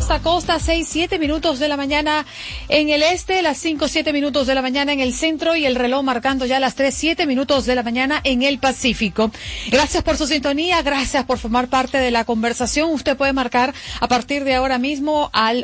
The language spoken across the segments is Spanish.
costa a costa, 6-7 minutos de la mañana en el este, las 5-7 minutos de la mañana en el centro y el reloj marcando ya las 3-7 minutos de la mañana en el Pacífico. Gracias por su sintonía, gracias por formar parte de la conversación. Usted puede marcar a partir de ahora mismo al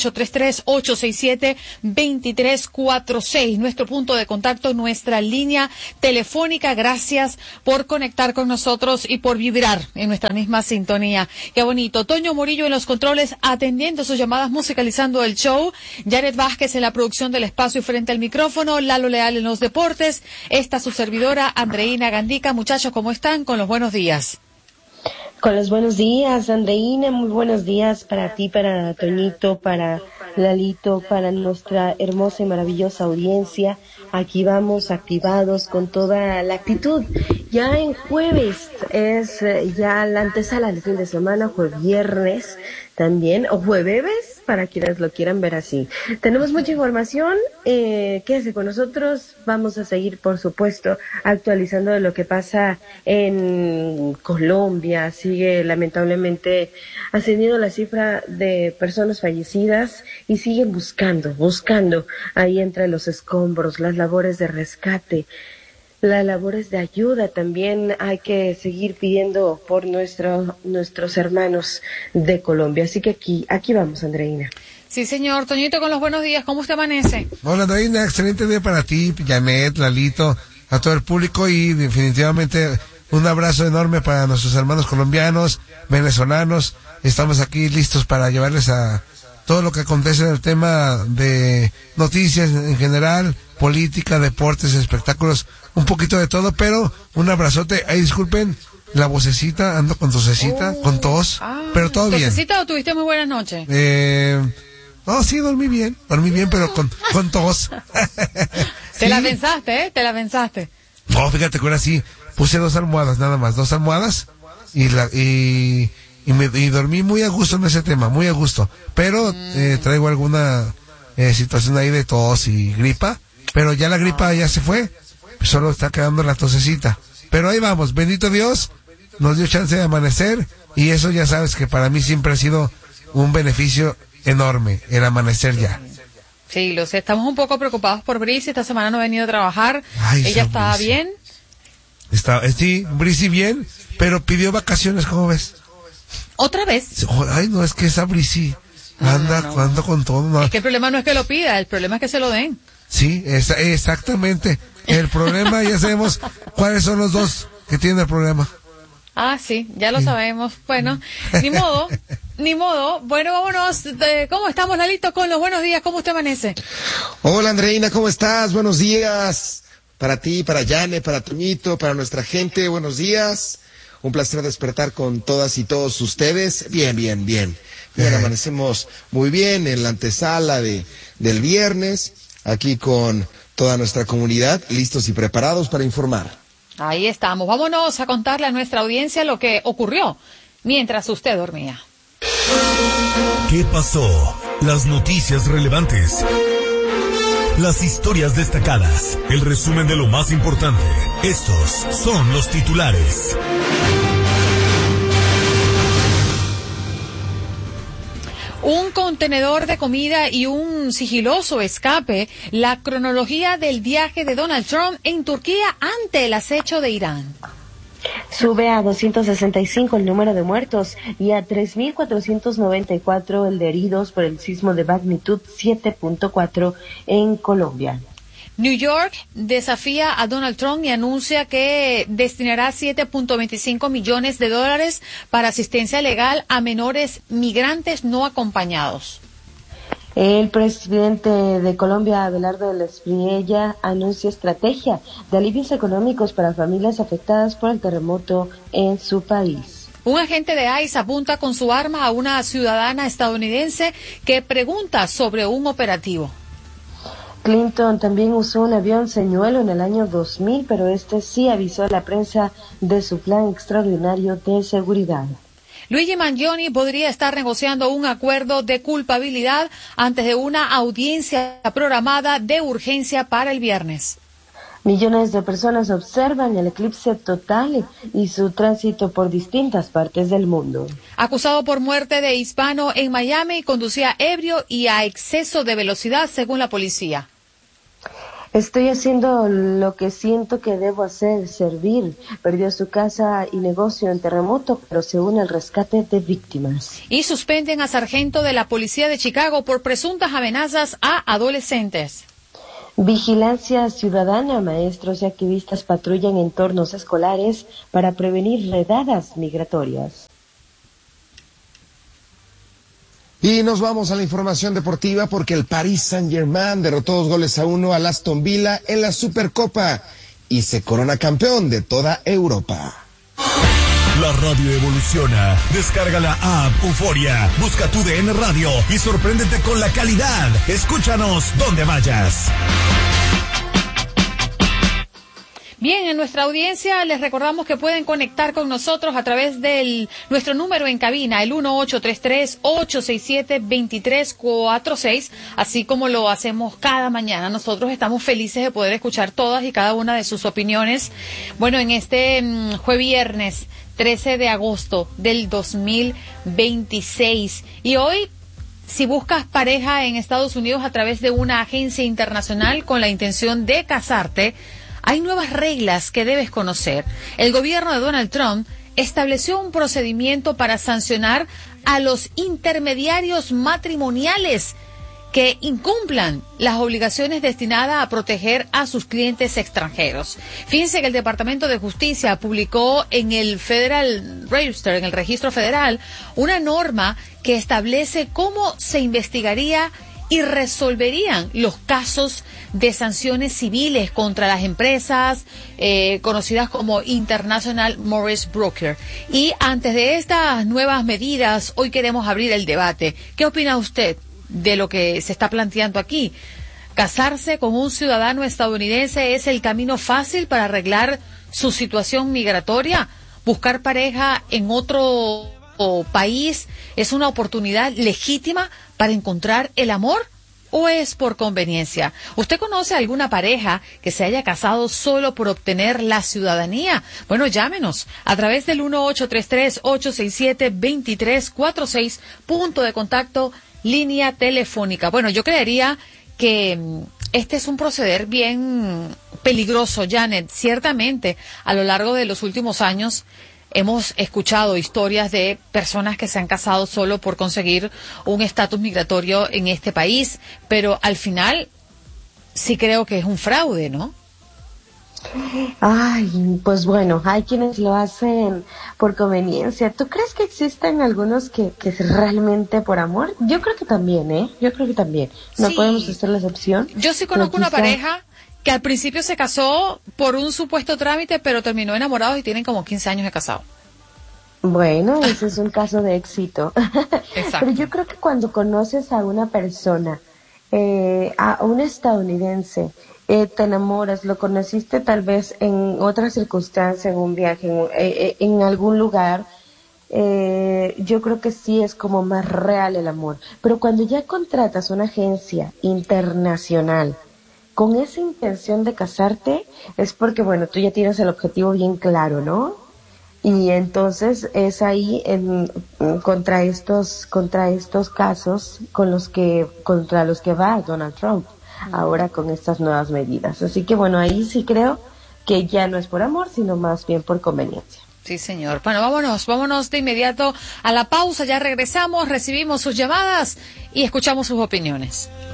1833-867-2346, nuestro punto de contacto, nuestra línea telefónica. Gracias por conectar con nosotros y por vibrar en nuestra misma sintonía. Qué bonito. Toño Murillo en los controles atendiendo sus llamadas, musicalizando el show. Janet Vázquez en la producción del espacio y frente al micrófono. Lalo Leal en los deportes. Esta su servidora, Andreina Gandica. Muchachos, ¿cómo están? Con los buenos días. Con los buenos días, Andreina. Muy buenos días para ti, para Toñito, para Lalito, para nuestra hermosa y maravillosa audiencia. Aquí vamos activados con toda la actitud. Ya en jueves es ya la antesala del fin de semana, viernes también, o jueves, para quienes lo quieran ver así. Tenemos mucha información, quédese con nosotros, vamos a seguir, por supuesto, actualizando de lo que pasa en Colombia. Sigue lamentablemente ascendiendo la cifra de personas fallecidas y siguen buscando ahí entre los escombros, las labores de rescate, las labores de ayuda. También hay que seguir pidiendo por nuestros hermanos de Colombia. Así que aquí vamos, Andreina. Sí, señor. Toñito, con los buenos días, ¿cómo usted amanece? Hola, Andreina, excelente día para ti, Janet, Lalito, a todo el público, y definitivamente un abrazo enorme para nuestros hermanos colombianos, venezolanos. Estamos aquí listos para llevarles a todo lo que acontece en el tema de noticias en general, política, deportes, espectáculos, un poquito de todo, pero un abrazote. Ahí disculpen la vocecita, ando con tosecita, con tos, pero todo bien. ¿Tosecita o tuviste muy buenas noches? No, sí, dormí bien, pero con tos. ¿Sí? ¿Te la pensaste, ¿Te la pensaste? No, fíjate que ahora sí, puse 2 almohadas, nada más, 2 almohadas, y dormí muy a gusto en ese tema, muy a gusto. Pero traigo alguna situación ahí de tos y gripa, pero ya la gripa ya se fue, solo está quedando la tosecita. Pero ahí vamos, bendito Dios, nos dio chance de amanecer, y eso ya sabes que para mí siempre ha sido un beneficio enorme, el amanecer ya. Sí, lo sé, estamos un poco preocupados por Brice, esta semana no ha venido a trabajar. ¿Ella está bien? Sí, Brice bien, pero pidió vacaciones, ¿cómo ves? ¿Otra vez? Ay, no, es que esa Brice anda con todo. No. Es que el problema no es que lo pida, el problema es que se lo den. Sí, exactamente. El problema, ya sabemos cuáles son los dos que tienen el problema. Sí, ya lo sabemos. Bueno, ni modo. Bueno, vámonos. ¿Cómo estamos, Lalito? Con los buenos días, ¿cómo usted amanece? Hola, Andreina, ¿cómo estás? Buenos días. Para ti, para Yane, para Toñito, para nuestra gente, buenos días. Un placer despertar con todas y todos ustedes. Bien, amanecemos muy bien en la antesala del viernes, aquí con toda nuestra comunidad, listos y preparados para informar. Ahí estamos. Vámonos a contarle a nuestra audiencia lo que ocurrió mientras usted dormía. ¿Qué pasó? Las noticias relevantes. Las historias destacadas. El resumen de lo más importante. Estos son los titulares. Un contenedor de comida y un sigiloso escape, la cronología del viaje de Donald Trump en Turquía ante el acecho de Irán. Sube a 265 el número de muertos y a 3.494 el de heridos por el sismo de magnitud 7.4 en Colombia. New York desafía a Donald Trump y anuncia que destinará $7.25 millones para asistencia legal a menores migrantes no acompañados. El presidente de Colombia, Abelardo de la Espriella, anuncia estrategia de alivios económicos para familias afectadas por el terremoto en su país. Un agente de ICE apunta con su arma a una ciudadana estadounidense que pregunta sobre un operativo. Clinton también usó un avión señuelo en el año 2000, pero este sí avisó a la prensa de su plan extraordinario de seguridad. Luigi Mangione podría estar negociando un acuerdo de culpabilidad antes de una audiencia programada de urgencia para el viernes. Millones de personas observan el eclipse total y su tránsito por distintas partes del mundo. Acusado por muerte de hispano en Miami, conducía ebrio y a exceso de velocidad, según la policía. Estoy haciendo lo que siento que debo hacer, servir. Perdió su casa y negocio en terremoto, pero se une al rescate de víctimas. Y suspenden a sargento de la policía de Chicago por presuntas amenazas a adolescentes. Vigilancia ciudadana, maestros y activistas patrullan entornos escolares para prevenir redadas migratorias. Y nos vamos a la información deportiva porque el Paris Saint-Germain derrotó 2-1 al Aston Villa en la Supercopa y se corona campeón de toda Europa. La radio evoluciona. Descarga la app Euforia, busca tu DN Radio y sorpréndete con la calidad. Escúchanos donde vayas. Bien, en nuestra audiencia les recordamos que pueden conectar con nosotros a través de nuestro número en cabina, el 1833-867-2346, así como lo hacemos cada mañana. Nosotros estamos felices de poder escuchar todas y cada una de sus opiniones. Bueno, en este viernes 13 de agosto del 2026. Y hoy, si buscas pareja en Estados Unidos a través de una agencia internacional con la intención de casarte, hay nuevas reglas que debes conocer. El gobierno de Donald Trump estableció un procedimiento para sancionar a los intermediarios matrimoniales que incumplan las obligaciones destinadas a proteger a sus clientes extranjeros. Fíjense que el Departamento de Justicia publicó en el Federal Register, en el Registro Federal, una norma que establece cómo se investigaría y resolverían los casos de sanciones civiles contra las empresas conocidas como International Mortgage Broker. Y antes de estas nuevas medidas, hoy queremos abrir el debate. ¿Qué opina usted de lo que se está planteando aquí? ¿Casarse con un ciudadano estadounidense es el camino fácil para arreglar su situación migratoria? ¿Buscar pareja en otro país es una oportunidad legítima para encontrar el amor o es por conveniencia? ¿Usted conoce alguna pareja que se haya casado solo por obtener la ciudadanía? Bueno, llámenos a través del 1833-867-2346, punto de contacto, línea telefónica. Bueno, yo creería que este es un proceder bien peligroso, Janet. Ciertamente, a lo largo de los últimos años hemos escuchado historias de personas que se han casado solo por conseguir un estatus migratorio en este país, pero al final sí creo que es un fraude, ¿no? Ay, pues bueno, hay quienes lo hacen por conveniencia. ¿Tú crees que existen algunos que realmente por amor? Yo creo que también, ¿eh? Yo creo que también. No Sí. podemos hacer la excepción. Yo sí conozco una pareja que al principio se casó por un supuesto trámite, pero terminó enamorados y tienen como 15 años de casado. Bueno, ese es un caso de éxito. Exacto. Pero yo creo que cuando conoces a una persona, a un estadounidense, te enamoras, lo conociste tal vez en otra circunstancia, en un viaje, en algún lugar, yo creo que sí es como más real el amor. Pero cuando ya contratas una agencia internacional con esa intención de casarte, es porque, bueno, tú ya tienes el objetivo bien claro, ¿no? Y entonces es ahí contra estos casos contra los que va Donald Trump ahora con estas nuevas medidas. Así que bueno, ahí sí creo que ya no es por amor, sino más bien por conveniencia. Sí, señor. Bueno, vámonos de inmediato a la pausa, ya regresamos, recibimos sus llamadas y escuchamos sus opiniones.